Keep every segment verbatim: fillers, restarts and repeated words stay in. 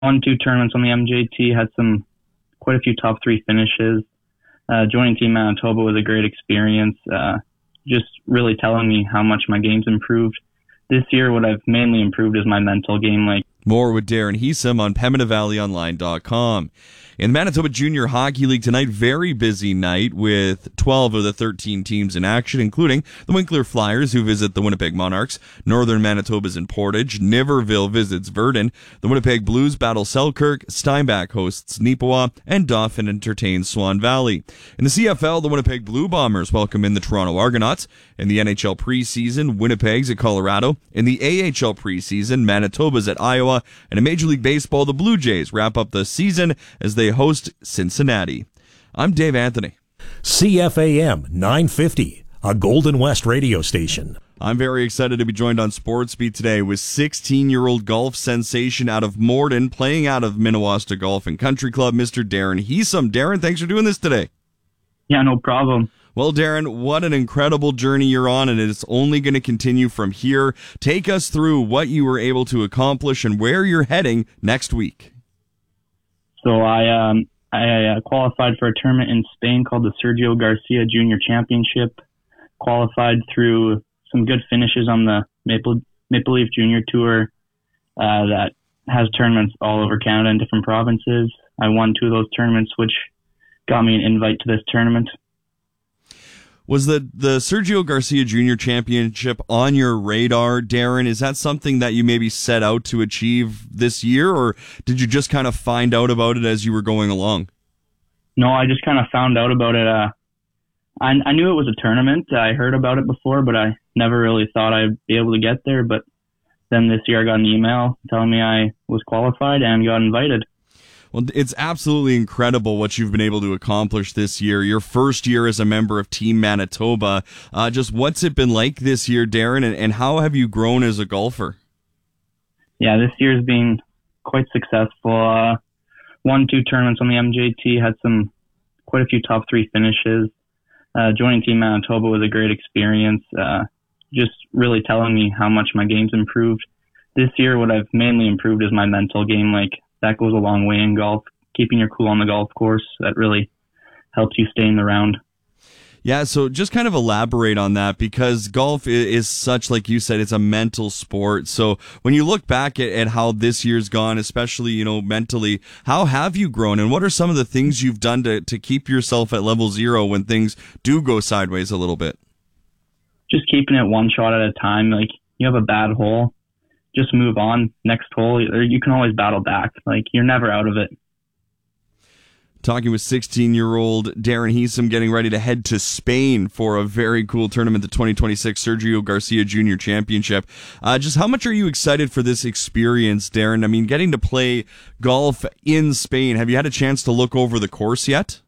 won two tournaments on the M J T, had some quite a few top three finishes. Uh, joining Team Manitoba was a great experience, uh, just really telling me how much my game's improved. This year, what I've mainly improved is my mental game. Like More with Darren Heesum on Pembina Valley Online dot com. In the Manitoba Junior Hockey League tonight, very busy night with twelve of the thirteen teams in action, including the Winkler Flyers, who visit the Winnipeg Monarchs. Northern Manitoba's in Portage. Niverville visits Verdun. The Winnipeg Blues battle Selkirk. Steinbach hosts Neepawa. And Dauphin entertains Swan Valley. In the C F L, the Winnipeg Blue Bombers welcome in the Toronto Argonauts. In the N H L preseason, Winnipeg's at Colorado. In the A H L preseason, Manitoba's at Iowa. And in Major League Baseball, the Blue Jays wrap up the season as they host Cincinnati. I'm Dave Anthony. C F A M nine fifty, a Golden West radio station. I'm very excited to be joined on Sportsbeat today with sixteen-year-old golf sensation out of Morden, playing out of Minnewasta Golf and Country Club, Mister Darren Heesum. Darren, thanks for doing this today. Yeah, no problem. Well, Darren, what an incredible journey you're on, and it's only going to continue from here. Take us through what you were able to accomplish and where you're heading next week. So I um, I uh, qualified for a tournament in Spain called the Sergio Garcia Junior Championship. Qualified through some good finishes on the Maple Maple Leaf Junior Tour uh, that has tournaments all over Canada in different provinces. I won two of those tournaments, which got me an invite to this tournament. Was the, the Sergio Garcia Junior Championship on your radar, Darren? Is that something that you maybe set out to achieve this year, or did you just kind of find out about it as you were going along? No, I just kind of found out about it. Uh, I, I knew it was a tournament. I heard about it before, but I never really thought I'd be able to get there. But then this year I got an email telling me I was qualified and got invited. Well, it's absolutely incredible what you've been able to accomplish this year. Your first year as a member of Team Manitoba. Uh, just what's it been like this year, Darren, and, and how have you grown as a golfer? Yeah, this year's been quite successful. Uh, won two tournaments on the M J T, had some quite a few top three finishes. Uh, joining Team Manitoba was a great experience, uh, just really telling me how much my game's improved. This year, what I've mainly improved is my mental game. Like, that goes a long way in golf. Keeping your cool on the golf course, that really helps you stay in the round. Yeah, so just kind of elaborate on that, because golf is such, like you said, it's a mental sport. So when you look back at, at how this year's gone, especially, you know, mentally, how have you grown, and what are some of the things you've done to, to keep yourself at level zero when things do go sideways a little bit? Just keeping it one shot at a time. Like, you have a bad hole, just move on. Next hole, or you can always battle back. Like, you're never out of it. Talking with sixteen-year-old Darren Heesum, getting ready to head to Spain for a very cool tournament, the twenty twenty-six Sergio Garcia Junior Championship. Uh, just how much are you excited for this experience, Darren? I mean, getting to play golf in Spain. Have you had a chance to look over the course yet?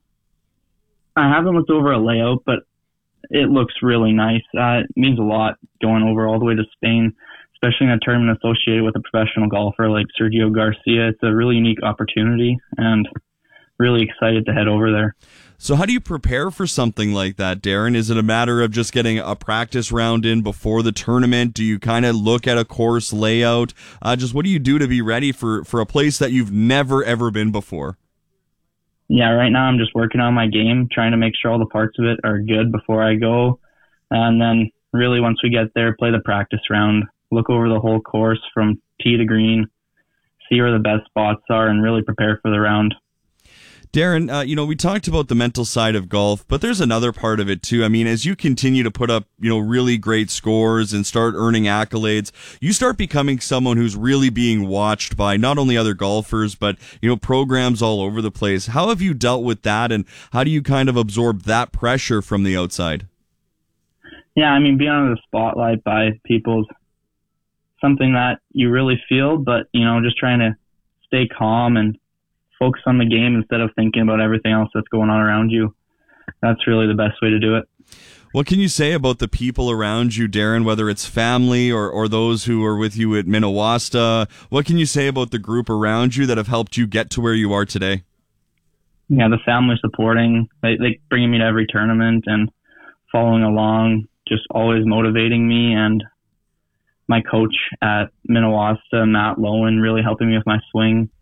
I haven't looked over a layout, but it looks really nice. Uh, it means a lot going over all the way to Spain, especially in a tournament associated with a professional golfer like Sergio Garcia. It's a really unique opportunity, and really excited to head over there. So how do you prepare for something like that, Darren? Is it a matter of just getting a practice round in before the tournament? Do you kind of look at a course layout? Uh, just what do you do to be ready for, for a place that you've never, ever been before? Yeah, right now I'm just working on my game, trying to make sure all the parts of it are good before I go. And then really once we get there, play the practice round, look over the whole course from tee to green, see where the best spots are, and really prepare for the round. Darren, uh, you know, we talked about the mental side of golf, but there's another part of it too. I mean, as you continue to put up, you know, really great scores and start earning accolades, you start becoming someone who's really being watched by not only other golfers, but, you know, programs all over the place. How have you dealt with that, and how do you kind of absorb that pressure from the outside? Yeah, I mean, being under the spotlight by people's something that you really feel, but, you know, just trying to stay calm and focus on the game instead of thinking about everything else that's going on around you. That's really the best way to do it. What can you say about the people around you, Darren, whether it's family or, or those who are with you at Minnewasta? What can you say about the group around you that have helped you get to where you are today? Yeah, the family supporting. They, they bring me to every tournament and following along, just always motivating me. And my coach at Minnewasta, Matt Lowen, really helping me with my swing.